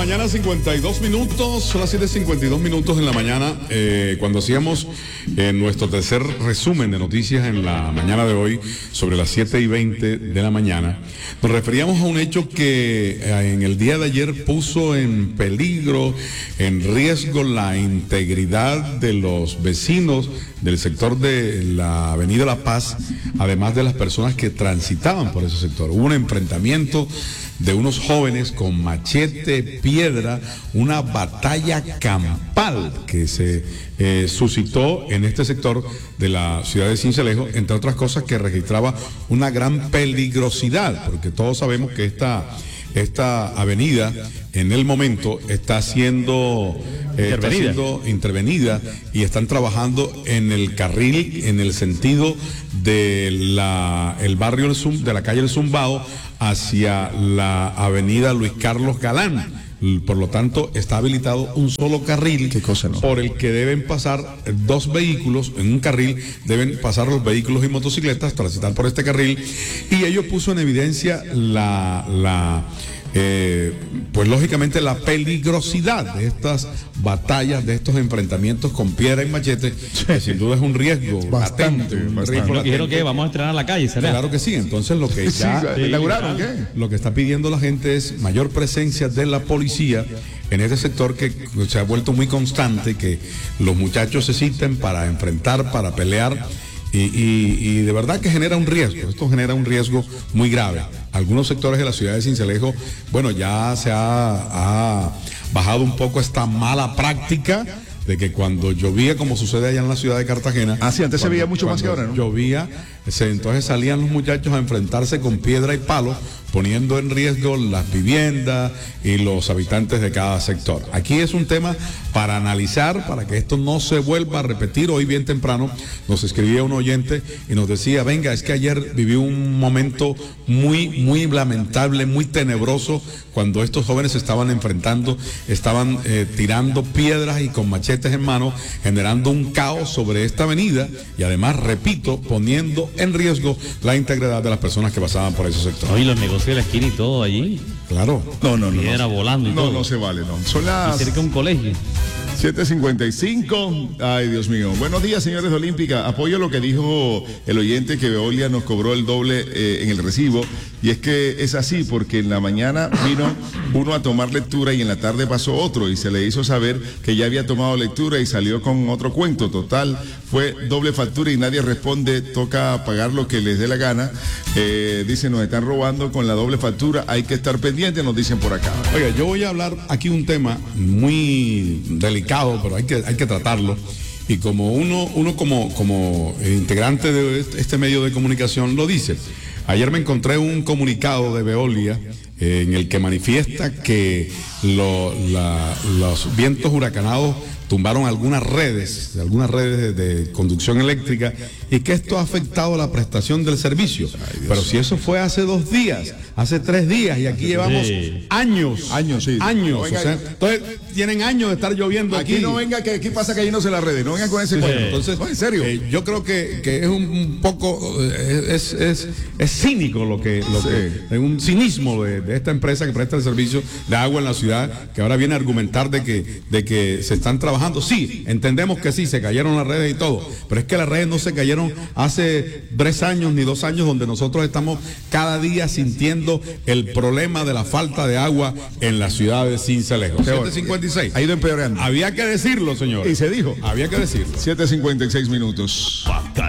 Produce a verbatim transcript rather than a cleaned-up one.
Mañana cincuenta y dos minutos, son las siete cincuenta y dos minutos en la mañana, eh, cuando hacíamos eh, nuestro tercer resumen de noticias en la mañana de hoy, sobre las siete y veinte de la mañana, nos referíamos a un hecho que eh, en el día de ayer puso en peligro, en riesgo la integridad de los vecinos del sector de la Avenida La Paz, además de las personas que transitaban por ese sector. Hubo un enfrentamiento de unos jóvenes con machete, piedra, una batalla campal que se eh, suscitó en este sector de la ciudad de Sincelejo, entre otras cosas que registraba una gran peligrosidad, porque todos sabemos que esta, esta avenida en el momento está siendo, eh, está siendo intervenida y están trabajando en el carril, en el sentido de la, el barrio de la calle El Zumbao hacia la avenida Luis Carlos Galán. Por lo tanto, está habilitado un solo carril. ¿Qué cosa, no? Por el que deben pasar dos vehículos. En un carril deben pasar los vehículos y motocicletas, transitar por este carril. Y ello puso en evidencia la... la Eh, pues lógicamente la peligrosidad de estas batallas, de estos enfrentamientos con piedra y machete, que sin duda es un riesgo bastante, latente, un bastante. riesgo latente. Dijeron que vamos a estrenar la calle, ¿será? Claro que sí. Entonces lo que ya sí, ¿inauguraron qué? Lo que está pidiendo la gente es mayor presencia de la policía en este sector, que se ha vuelto muy constante, que los muchachos se citen para enfrentar, para pelear. Y, y, y de verdad que genera un riesgo, esto genera un riesgo muy grave. Algunos sectores de la ciudad de Sincelejo, bueno, ya se ha, ha bajado un poco esta mala práctica de que cuando llovía, como sucede allá en la ciudad de Cartagena. Ah, sí, antes cuando, se veía mucho más que ahora, ¿no? Llovía, se, entonces salían los muchachos a enfrentarse con piedra y palo, poniendo en riesgo las viviendas y los habitantes de cada sector. Aquí es un tema para analizar, para que esto no se vuelva a repetir. Hoy bien temprano nos escribía un oyente y nos decía, venga, es que ayer viví un momento muy, muy lamentable, muy tenebroso, cuando estos jóvenes se estaban enfrentando, estaban eh, tirando piedras y con machetes en mano, generando un caos sobre esta avenida y además, repito, poniendo en riesgo la integridad de las personas que pasaban por ese sector. Hoy los negocios de la esquina y todo allí. Claro. No, no, no. Piedra no. volando y no, todo. No, no se vale, no. Son Y las cerca de un colegio. siete cincuenta y cinco. Ay, Dios mío. Buenos días, señores de Olímpica. Apoyo lo que dijo el oyente, que Veolia nos cobró el doble eh, en el recibo. Y es que es así, porque en la mañana vino uno a tomar lectura y en la tarde pasó otro y se le hizo saber que ya había tomado lectura y salió con otro cuento. Total, fue doble factura y nadie responde. Toca pagar lo que les dé la gana. Eh, dicen, nos están robando con la doble factura. Hay que estar pendiente, nos dicen por acá. Oiga, yo voy a hablar aquí un tema muy delicado, pero hay que, hay que tratarlo. Y como uno, uno como, como integrante de este medio de comunicación lo dice, ayer me encontré un comunicado de Veolia eh, en el que manifiesta que lo, la, los vientos huracanados tumbaron algunas redes, algunas redes de, de conducción eléctrica, y que esto ha afectado la prestación del servicio. Pero si eso fue hace dos días, hace tres días, y aquí llevamos Sí. años, Años, sí. años. No venga, o sea, entonces tienen años de estar lloviendo aquí. Aquí no venga, que aquí pasa cayéndose las redes. No vengan con ese Sí. cuento. Entonces, no, en serio. eh, yo creo que, que es un, un poco, eh, es, es, es cínico lo que, lo Sí. que, es un cinismo de, de esta empresa que presta el servicio de agua en la ciudad, que ahora viene a argumentar de que, de que se están trabajando. Sí, entendemos que sí, se cayeron las redes y todo, pero es que las redes no se cayeron hace tres años ni dos años, donde nosotros estamos cada día sintiendo el problema de la falta de agua en la ciudad de Sincelejo. siete cincuenta y seis. Ha ido empeorando. Había que decirlo, señor. Y se dijo. Había que decirlo. siete cincuenta y seis minutos.